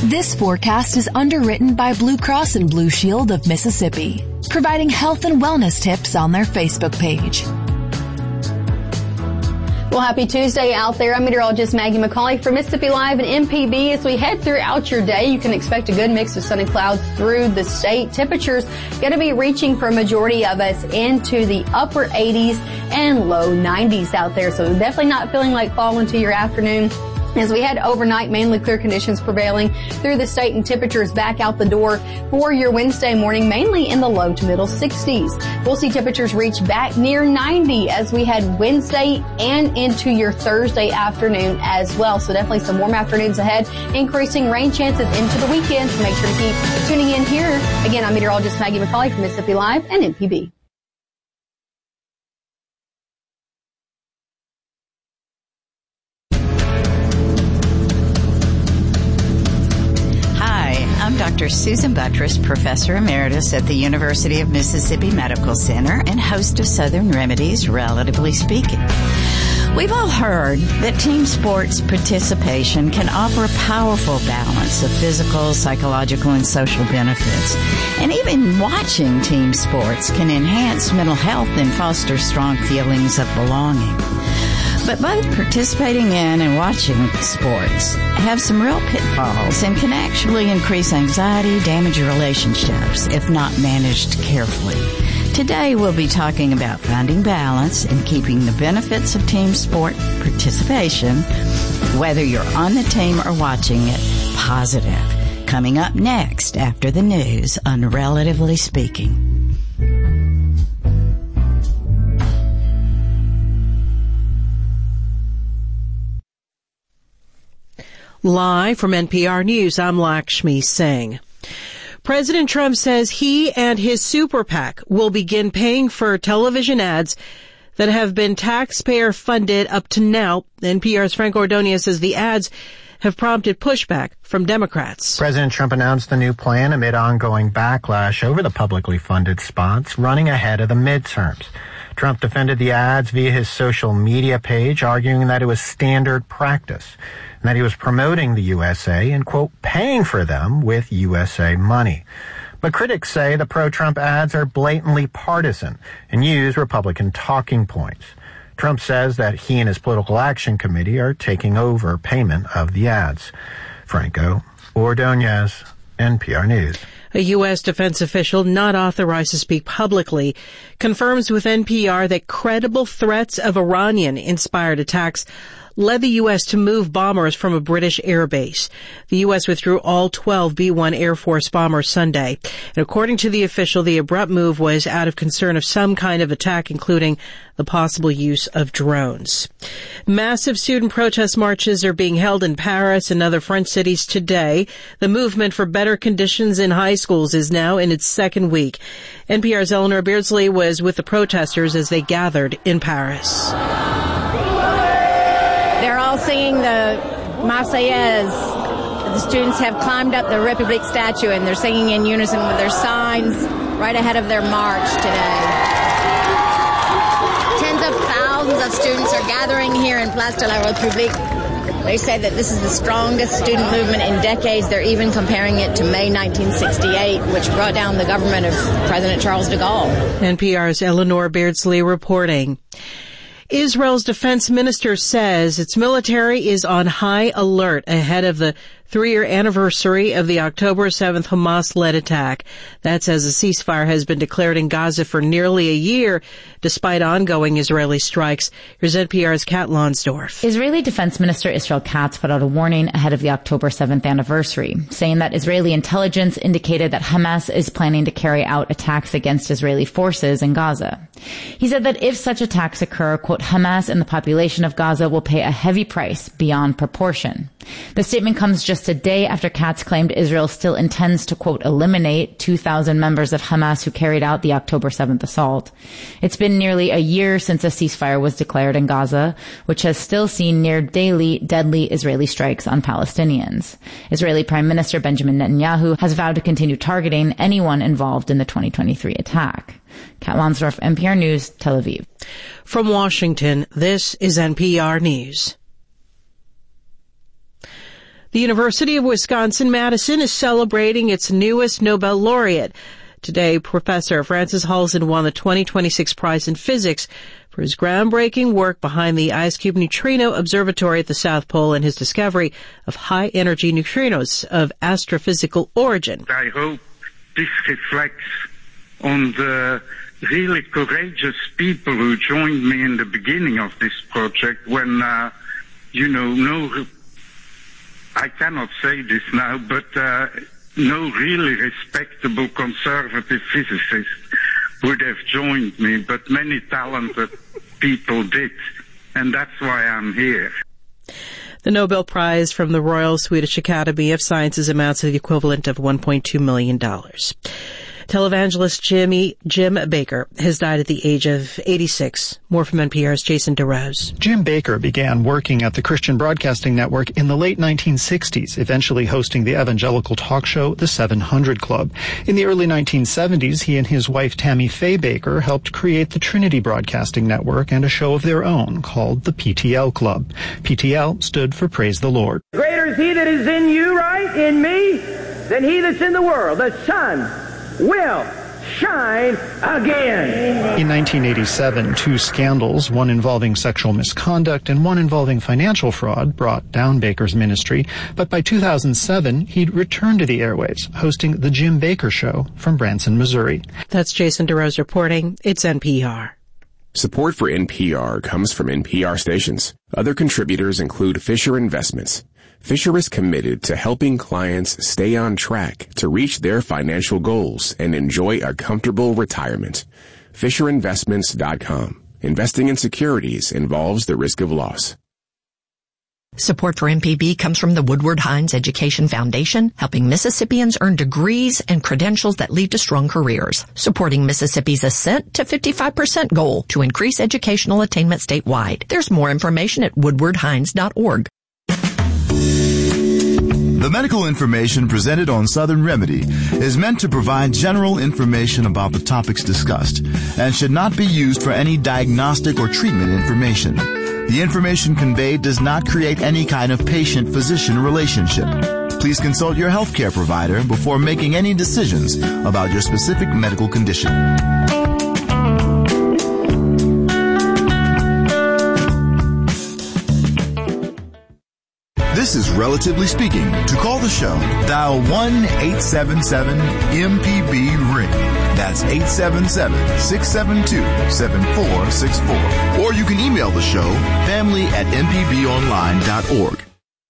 This forecast is underwritten by Blue Cross and Blue Shield of Mississippi, providing health and wellness tips on their Facebook page. Well, happy Tuesday out there. I'm meteorologist Maggie McCauley for Mississippi Live and MPB. As we head throughout your day, you can expect a good mix of sun and clouds through the state. Temperatures going to be reaching for a majority of us into the upper 80s and low 90s out there. So definitely not feeling like fall into your afternoon. As we head overnight, mainly clear conditions prevailing through the state and temperatures back out the door for your Wednesday morning, mainly in the low to middle 60s. We'll see temperatures reach back near 90 as we head Wednesday and into your Thursday afternoon as well. So definitely some warm afternoons ahead, increasing rain chances into the weekend. So make sure to keep tuning in here. Again, I'm meteorologist Maggie McCauley from Mississippi Live and MPB. I'm Dr. Susan Buttress, Professor Emeritus at the University of Mississippi Medical Center and host of Southern Remedies, Relatively Speaking. We've all heard that team sports participation can offer a powerful balance of physical, psychological, and social benefits. And even watching team sports can enhance mental health and foster strong feelings of belonging. But both participating in and watching sports have some real pitfalls and can actually increase anxiety, damage relationships if not managed carefully. Today we'll be talking about finding balance and keeping the benefits of team sport participation, whether you're on the team or watching it, positive. Coming up next after the news on Relatively Speaking. Live from NPR News, I'm Lakshmi Singh. President Trump says he and his super PAC will begin paying for television ads that have been taxpayer funded up to now. NPR's Frank Ordonez says the ads have prompted pushback from Democrats. President Trump announced the new plan amid ongoing backlash over the publicly funded spots running ahead of the midterms. Trump defended the ads via his social media page, arguing that it was standard practice and that he was promoting the USA and, quote, paying for them with USA money. But critics say the pro-Trump ads are blatantly partisan and use Republican talking points. Trump says that he and his political action committee are taking over payment of the ads. Franco Ordonez, NPR News. A U.S. defense official not authorized to speak publicly confirms with NPR that credible threats of Iranian-inspired attacks led the U.S. to move bombers from a British air base. The U.S. withdrew all 12 B-1 Air Force bombers Sunday. And according to the official, the abrupt move was out of concern of some kind of attack, including the possible use of drones. Massive student protest marches are being held in Paris and other French cities today. The movement for better conditions in high schools is now in its second week. NPR's Eleanor Beardsley was with the protesters as they gathered in Paris. They're all singing the Marseillaise. The students have climbed up the République statue and they're singing in unison with their signs right ahead of their march today. Tens of thousands of students are gathering here in Place de la République. They say that this is the strongest student movement in decades. They're even comparing it to May 1968, which brought down the government of President Charles de Gaulle. NPR's Eleanor Beardsley reporting. Israel's defense minister says its military is on high alert ahead of the 3-year anniversary of the October 7th Hamas-led attack. That's as a ceasefire has been declared in Gaza for nearly a year, despite ongoing Israeli strikes. Here's NPR's Kat Lonsdorf. Israeli Defense Minister Israel Katz put out a warning ahead of the October 7th anniversary, saying that Israeli intelligence indicated that Hamas is planning to carry out attacks against Israeli forces in Gaza. He said that if such attacks occur, quote, Hamas and the population of Gaza will pay a heavy price beyond proportion. The statement comes just a day after Katz claimed Israel still intends to, quote, eliminate 2,000 members of Hamas who carried out the October 7th assault. It's been nearly a year since a ceasefire was declared in Gaza, which has still seen near daily deadly Israeli strikes on Palestinians. Israeli Prime Minister Benjamin Netanyahu has vowed to continue targeting anyone involved in the 2023 attack. Kat Lonsdorf, NPR News, Tel Aviv. From Washington, this is NPR News. The University of Wisconsin-Madison is celebrating its newest Nobel laureate. Today, Professor Francis Halzen won the 2026 prize in physics for his groundbreaking work behind the IceCube Neutrino Observatory at the South Pole and his discovery of high-energy neutrinos of astrophysical origin. I hope this reflects on the really courageous people who joined me in the beginning of this project when, I cannot say this now, but no really respectable conservative physicist would have joined me, but many talented people did, and that's why I'm here. The Nobel Prize from the Royal Swedish Academy of Sciences amounts to the equivalent of $1.2 million. Televangelist Jim Bakker has died at the age of 86. More from NPR's Jason DeRose. Jim Bakker began working at the Christian Broadcasting Network in the late 1960s, eventually hosting the evangelical talk show The 700 Club. In the early 1970s, he and his wife Tammy Faye Bakker helped create the Trinity Broadcasting Network and a show of their own called the PTL Club. PTL stood for Praise the Lord. Greater is he that is in you, right, in me, than he that's in the world. The sun will shine again. In 1987, two scandals, one involving sexual misconduct and one involving financial fraud, brought down Bakker's ministry. But by 2007, he'd returned to the airwaves, hosting The Jim Bakker Show from Branson, Missouri. That's Jason DeRose reporting. It's NPR. Support for NPR comes from NPR stations. Other contributors include Fisher Investments. Fisher is committed to helping clients stay on track to reach their financial goals and enjoy a comfortable retirement. FisherInvestments.com. Investing in securities involves the risk of loss. Support for MPB comes from the Woodward Hines Education Foundation, helping Mississippians earn degrees and credentials that lead to strong careers, supporting Mississippi's ascent to 55% goal to increase educational attainment statewide. There's more information at woodwardhines.org. The medical information presented on Southern Remedy is meant to provide general information about the topics discussed and should not be used for any diagnostic or treatment information. The information conveyed does not create any kind of patient-physician relationship. Please consult your healthcare provider before making any decisions about your specific medical condition. This is Relatively Speaking. To call the show, dial 1-877-MPB-RING. That's 877-672-7464. Or you can email the show, family@mpbonline.org.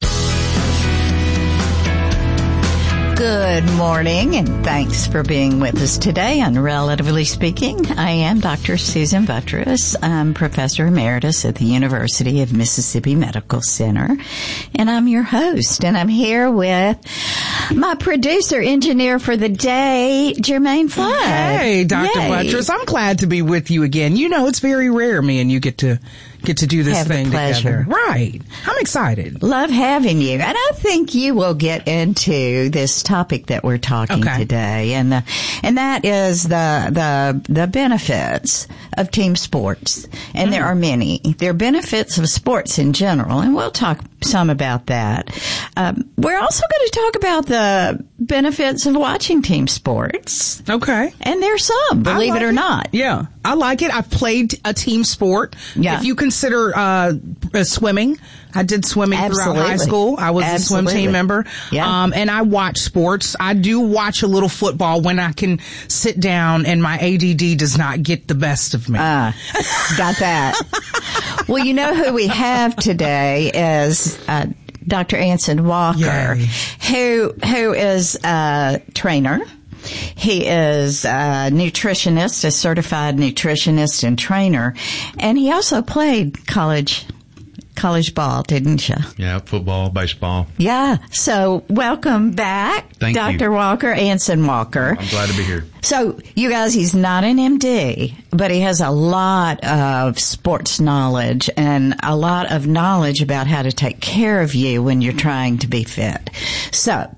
Good morning, and thanks for being with us today on Relatively Speaking. I am Dr. Susan Buttress. I'm Professor Emeritus at the University of Mississippi Medical Center, and I'm your host. And I'm here with my producer, engineer for the day, Jermaine Flood. Hey, Dr. Yay. Buttress. I'm glad to be with you again. You know, it's very rare me and you get to do this Have thing the pleasure. together. Right. I'm excited. Love having you. And I think you will get into this topic that we're talking today. And that is the benefits of team sports. And there are many. There are benefits of sports in general, and we'll talk some about that. We're also going to talk about the benefits of watching team sports. Okay. And there's some, believe it or not. Yeah. I like it. I've played a team sport. Yeah. If you consider swimming, I did swimming throughout high school. I was a swim team member. Yeah. And I watch sports. I do watch a little football when I can sit down and my ADD does not get the best of me. Got that. Well, you know who we have today is Dr. Anson Walker, who is a trainer. He is a nutritionist, a certified nutritionist and trainer, and he also played college ball, didn't you? Yeah, football, baseball. Yeah. So welcome back, Thank you. Dr. Walker, Anson Walker. I'm glad to be here. So, you guys, he's not an MD, but he has a lot of sports knowledge and a lot of knowledge about how to take care of you when you're trying to be fit. So,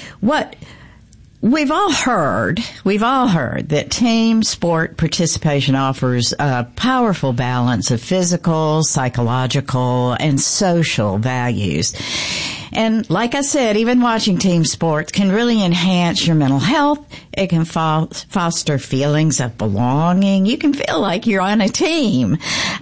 we've all heard that team sport participation offers a powerful balance of physical, psychological, and social values. And like I said, even watching team sports can really enhance your mental health. It can foster feelings of belonging. You can feel like you're on a team.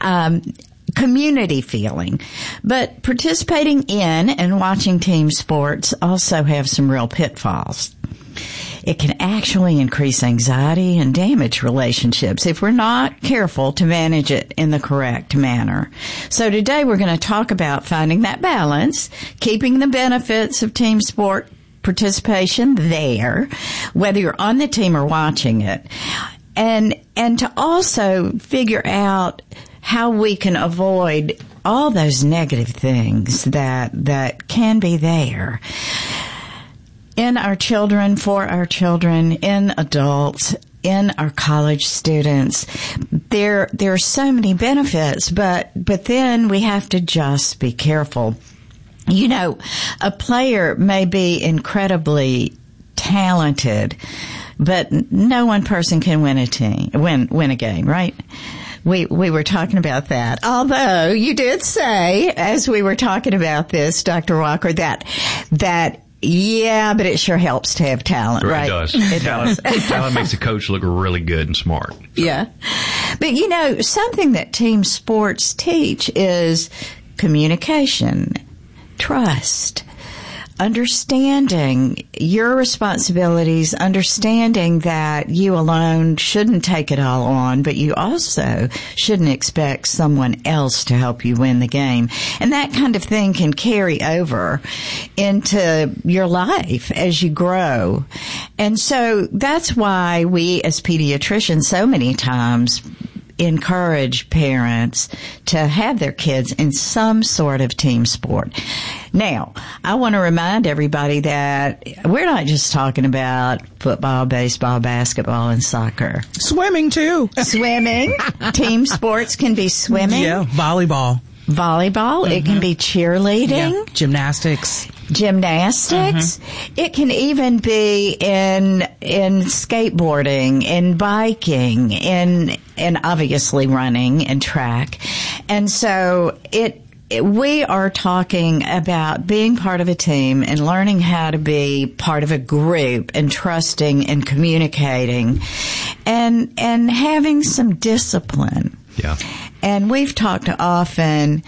Community feeling. But participating in and watching team sports also have some real pitfalls. It can actually increase anxiety and damage relationships if we're not careful to manage it in the correct manner. So today we're going to talk about finding that balance, keeping the benefits of team sport participation there, whether you're on the team or watching it, and to also figure out how we can avoid all those negative things that can be there in our children, for our children, in adults, in our college students. There are so many benefits, but then we have to just be careful. You know, a player may be incredibly talented, but no one person can win a game, right? We were talking about that. Although you did say, as we were talking about this, Dr. Walker, that yeah, but it sure helps to have talent, right? It does. It does. Talent makes a coach look really good and smart. Yeah. But you know, something that team sports teach is communication, trust, understanding your responsibilities, understanding that you alone shouldn't take it all on, but you also shouldn't expect someone else to help you win the game. And that kind of thing can carry over into your life as you grow. And so that's why we as pediatricians so many times encourage parents to have their kids in some sort of team sport. Now, I want to remind everybody that we're not just talking about football, baseball, basketball, and soccer. Swimming, too. Swimming. Team sports can be swimming. Yeah, volleyball. Mm-hmm. It can be cheerleading. Yeah. Gymnastics. Mm-hmm. It can even be in skateboarding, in biking, in obviously running and track. And so we are talking about being part of a team and learning how to be part of a group and trusting and communicating and having some discipline. Yeah. And we've talked often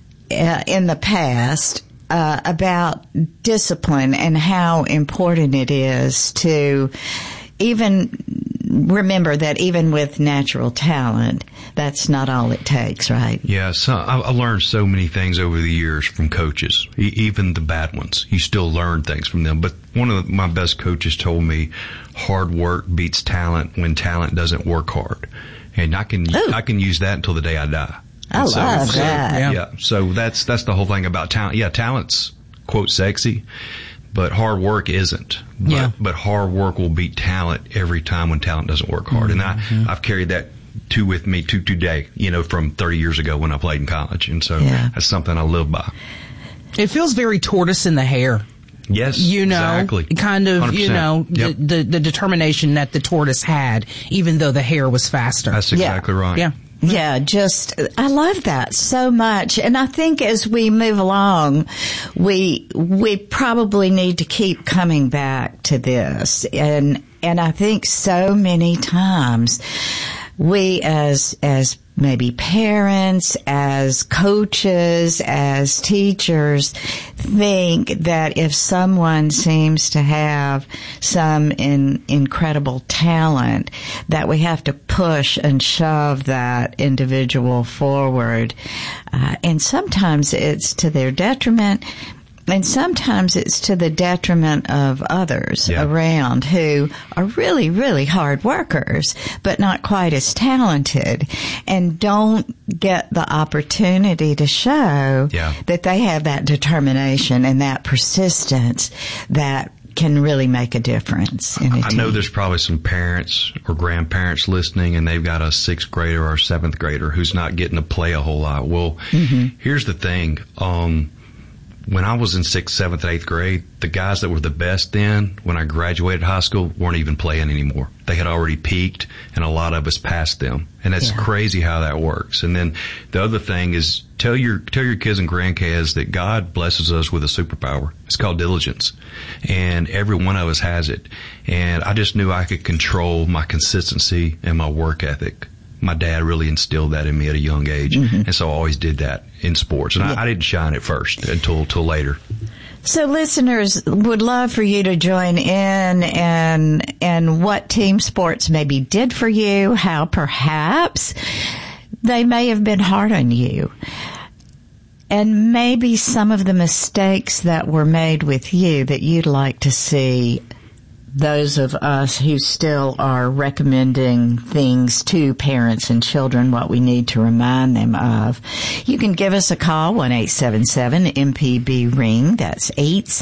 in the past about discipline and how important it is to even remember that even with natural talent, that's not all it takes, right? Yeah, so I learned so many things over the years from coaches, even the bad ones. You still learn things from them. But one of my best coaches told me hard work beats talent when talent doesn't work hard. And I can use that until the day I die. I love that. Yeah. So that's the whole thing about talent. Yeah, talent's quote sexy, but hard work isn't. But hard work will beat talent every time when talent doesn't work hard. Mm-hmm. And I've carried that with me to today, from 30 years ago when I played in college. And so that's something I live by. It feels very tortoise in the hare. Yes, exactly. Kind of, 100%. Yep. the determination that the tortoise had, even though the hare was faster. That's exactly right. Yeah. Yeah, I love that so much. And I think as we move along, we probably need to keep coming back to this. And I think so many times we as maybe parents, as coaches, as teachers, think that if someone seems to have some incredible talent, that we have to push and shove that individual forward. And sometimes it's to their detriment. And sometimes it's to the detriment of others around who are really, really hard workers, but not quite as talented and don't get the opportunity to show that they have that determination and that persistence that can really make a difference in a team. I know there's probably some parents or grandparents listening and they've got a 6th grader or a 7th grader who's not getting to play a whole lot. Well, here's the thing. when I was in 6th, 7th, 8th grade, the guys that were the best then, when I graduated high school, weren't even playing anymore. They had already peaked, and a lot of us passed them. And that's crazy how that works. And then the other thing is tell your kids and grandkids that God blesses us with a superpower. It's called diligence. And every one of us has it. And I just knew I could control my consistency and my work ethic. My dad really instilled that in me at a young age. And so I always did that in sports. And I didn't shine at first until later. So listeners would love for you to join in and what team sports maybe did for you, how perhaps they may have been hard on you, and maybe some of the mistakes that were made with you that you'd like to see those of us who still are recommending things to parents and children, what we need to remind them of. You can give us a call, 1-877-MPB-RING. That's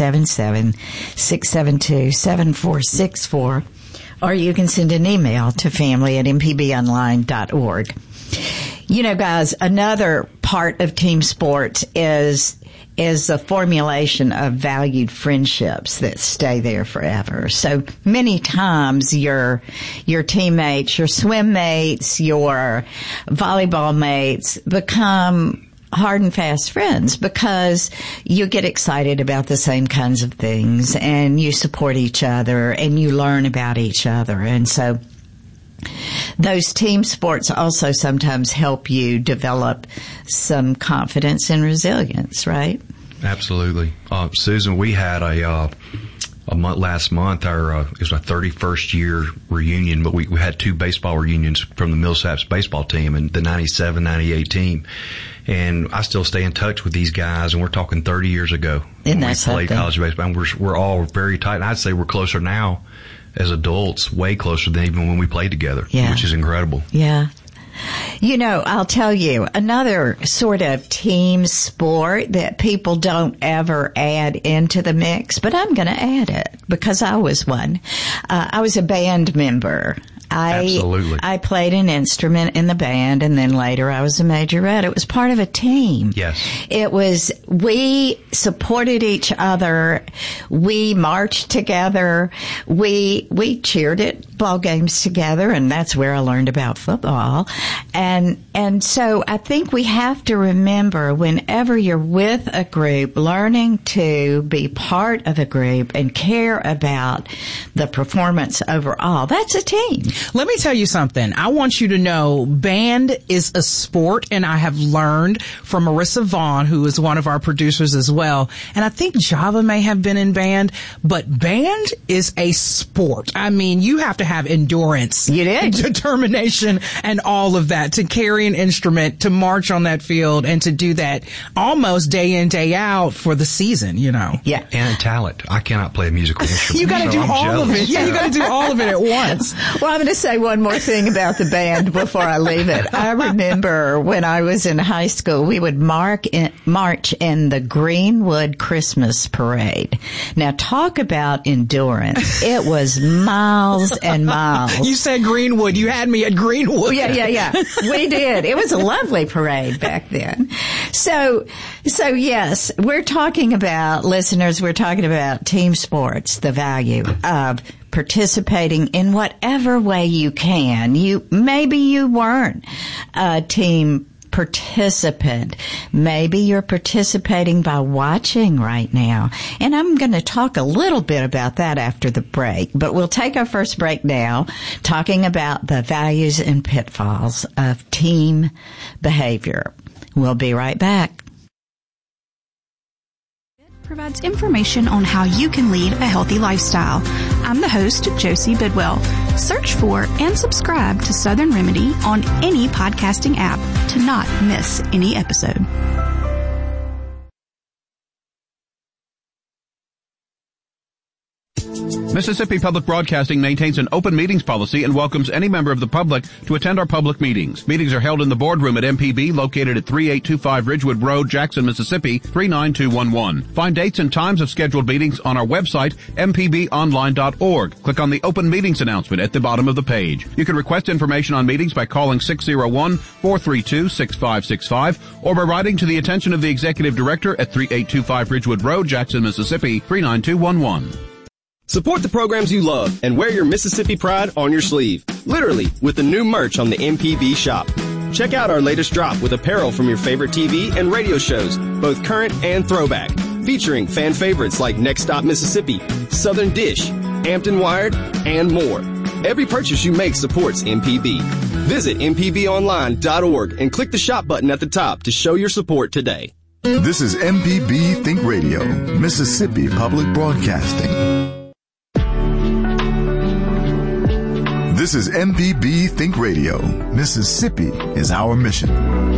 877-672-7464. Or you can send an email to family@mpbonline.org. You know, guys, another part of team sports is the formulation of valued friendships that stay there forever. So many times your teammates, your swim mates, your volleyball mates become hard and fast friends because you get excited about the same kinds of things and you support each other and you learn about each other. And so those team sports also sometimes help you develop some confidence and resilience, right? Absolutely. Susan, we had a month last month, it was my 31st year reunion, but we had 2 baseball reunions from the Millsaps baseball team and the 97-98 team. And I still stay in touch with these guys, and we're talking 30 years ago when we played college baseball. And we're all very tight. And I'd say we're closer now as adults, way closer than even when we played together, which is incredible. Yeah. You know, I'll tell you, another sort of team sport that people don't ever add into the mix, but I'm going to add it because I was one. I was a band member. Absolutely. I played an instrument in the band, and then later I was a majorette. It was part of a team. Yes. It was, we supported each other. We marched together. We cheered at ball games together, and that's where I learned about football. And so I think we have to remember whenever you're with a group, learning to be part of a group and care about the performance overall. That's a team. Let me tell you something. I want you to know band is a sport, and I have learned from Marissa Vaughn, who is one of our producers as well. And I think Java may have been in band, but band is a sport. I mean, you have to have endurance, determination, and all of that to carry an instrument, to march on that field, and to do that almost day in, day out for the season, you know. Yeah. And talent. I cannot play a musical instrument. You got to do all of it. Yeah, you got to do all of it at once. Well, I'm going to say one more thing about the band before I leave it. I remember when I was in high school, we would march in the Greenwood Christmas Parade. Now, talk about endurance. It was miles and miles. You said Greenwood. You had me at Greenwood. Yeah. We did. It was a lovely parade back then. So yes, we're talking about, listeners, we're talking about team sports, the value of participating in whatever way you can. Maybe you weren't a team participant. Maybe you're participating by watching right now. And I'm going to talk a little bit about that after the break. But we'll take our first break now, talking about the values and pitfalls of team behavior. We'll be right back. Provides information on how you can lead a healthy lifestyle. I'm the host, Josie Bidwell. Search for and subscribe to Southern Remedy on any podcasting app to not miss any episode. Mississippi Public Broadcasting maintains an open meetings policy and welcomes any member of the public to attend our public meetings. Meetings are held in the boardroom at MPB, located at 3825 Ridgewood Road, Jackson, Mississippi, 39211. Find dates and times of scheduled meetings on our website, mpbonline.org. Click on the open meetings announcement at the bottom of the page. You can request information on meetings by calling 601-432-6565 or by writing to the attention of the Executive Director at 3825 Ridgewood Road, Jackson, Mississippi, 39211. Support the programs you love and wear your Mississippi pride on your sleeve. Literally, with the new merch on the MPB shop. Check out our latest drop with apparel from your favorite TV and radio shows, both current and throwback, featuring fan favorites like Next Stop Mississippi, Southern Dish, Hampton Wired, and more. Every purchase you make supports MPB. Visit mpbonline.org and click the shop button at the top to show your support today. This is MPB Think Radio, Mississippi Public Broadcasting. This is MPB Think Radio. Mississippi is our mission.